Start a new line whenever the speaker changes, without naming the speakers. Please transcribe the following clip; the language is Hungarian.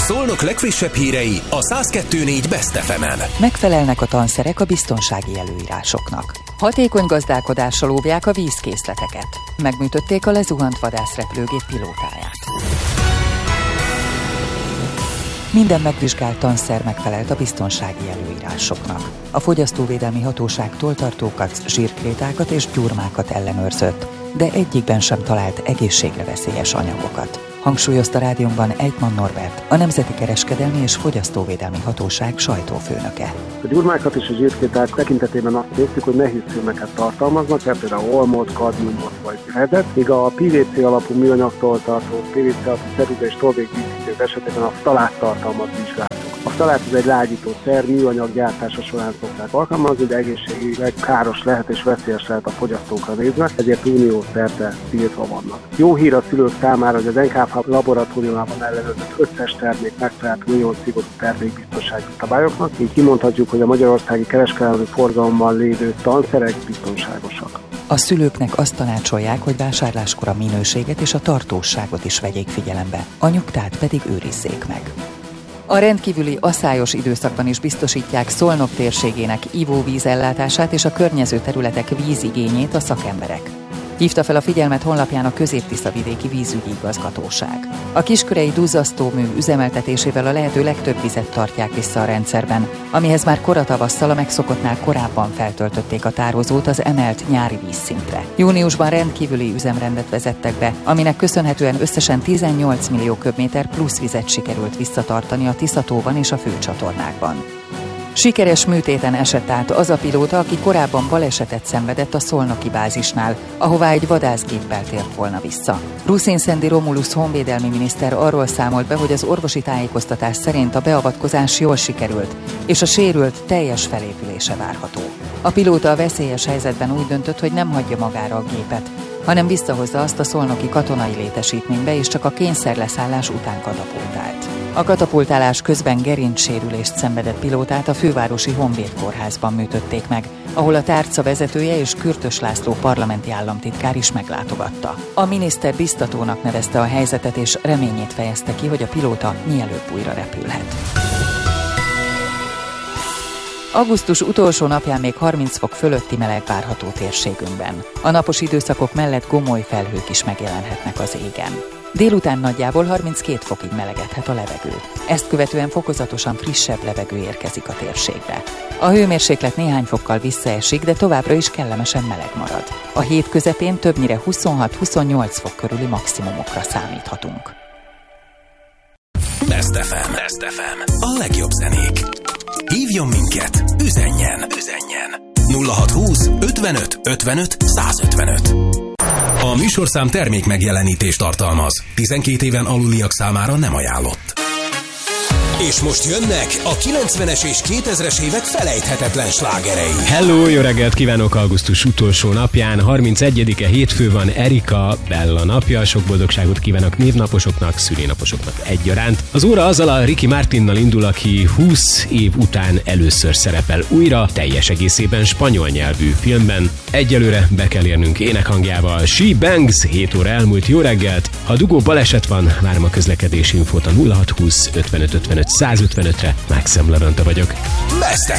Szolnok legfrissebb hírei a 102.4 Best FM-en.
Megfelelnek a tanszerek a biztonsági előírásoknak. Hatékony gazdálkodással óvják a vízkészleteket. Megműtötték a lezuhant vadászrepülőgép pilótáját. Minden megvizsgált tanszer megfelelt a biztonsági előírásoknak. A Fogyasztóvédelmi Hatóságtól tartókat, zsírkrétákat és gyurmákat ellenőrzött, de egyikben sem talált egészségre veszélyes anyagokat. Hangsúlyozta rádiónkban Ejtman Norbert, a Nemzeti Kereskedelmi és Fogyasztóvédelmi Hatóság sajtófőnöke.
A gyurmákat és a zsírkréták tekintetében azt néztük, hogy nehéz filmeket tartalmaznak, például olmot, kadmiumot vagy redet, míg a PVC alapú műanyagtól tartó PVC alapú ceruza és tolvékdíszítők esetében a ftaláttartalmat vizsgáltuk. A ftalát ez egy lágyító szer, műanyag gyártása során szokták alkalmazni, de egészségileg káros lehet és veszélyes lehet a fogyasztókra nézve, ezért unió szerte tiltva vannak. Jó hír a szülők számára, hogy az NKF laboratóriumában ellenőrzött összes termék megfelelt nagyon szigorú termékbiztonsági szabályoknak, így kimondhatjuk, hogy a magyarországi kereskedelmi forgalomban lévő tanszerek biztonságosak.
A szülőknek azt tanácsolják, hogy vásárláskor a minőséget és a tartóságot is vegyék figyelembe, a nyugtát pedig őrizzék meg. A rendkívüli aszályos időszakban is biztosítják Szolnok térségének ivóvízellátását és a környező területek vízigényét a szakemberek. Hívta fel a figyelmet honlapján a Közép-Tiszavidéki Vízügyi Igazgatóság. A kiskörei duzzasztómű üzemeltetésével a lehető legtöbb vizet tartják vissza a rendszerben, amihez már kora tavasszal a megszokottnál korábban feltöltötték a tározót az emelt nyári vízszintre. Júniusban rendkívüli üzemrendet vezettek be, aminek köszönhetően összesen 18 millió köbméter plusz vizet sikerült visszatartani a Tiszatóban és a főcsatornákban. Sikeres műtéten esett át az a pilóta, aki korábban balesetet szenvedett a szolnoki bázisnál, ahová egy vadászgéppel tért volna vissza. Ruszinszendi Romulus honvédelmi miniszter arról számolt be, hogy az orvosi tájékoztatás szerint a beavatkozás jól sikerült, és a sérült teljes felépülése várható. A pilóta a veszélyes helyzetben úgy döntött, hogy nem hagyja magára a gépet, hanem visszahozza azt a szolnoki katonai létesítménybe, és csak a kényszerleszállás után katapultált. A katapultálás közben gerincsérülést szenvedett pilótát a fővárosi Honvéd kórházban műtötték meg, ahol a tárca vezetője és Kürtös László parlamenti államtitkár is meglátogatta. A miniszter biztatónak nevezte a helyzetet, és reményét fejezte ki, hogy a pilóta mielőbb újra repülhet. Augusztus utolsó napján még 30 fok fölötti meleg várható térségünkben. A napos időszakok mellett gomoly felhők is megjelenhetnek az égen. Délután nagyjából 32 fokig melegedhet a levegő. Ezt követően fokozatosan frissebb levegő érkezik a térségbe. A hőmérséklet néhány fokkal visszaesik, de továbbra is kellemesen meleg marad. A hét közepén többnyire 26-28 fok körüli maximumokra számíthatunk.
Best FM. Best FM. A legjobb zenék. Hívjon minket, üzenjen. 0620 55 55 155. A műsorszám termék megjelenítést tartalmaz. 12 éven aluliak számára nem ajánlott. És most jönnek a 90-es és 2000-es évek felejthetetlen slágerei.
Hello, jó reggelt kívánok augusztus utolsó napján. 31-e hétfő van, Erika Bella napja. Sok boldogságot kívánok névnaposoknak, szülinaposoknak egyaránt. Az óra azzal a Ricky Martinnal indul, aki 20 év után először szerepel újra, teljes egészében spanyol nyelvű filmben. Egyelőre be kell érnünk énekhangjával. She Bangs, 7 óra elmúlt, jó reggelt. Ha dugó baleset van, várom a közlekedési infót a 0620 55 55 155-re. Mákszem Laranta vagyok.
Best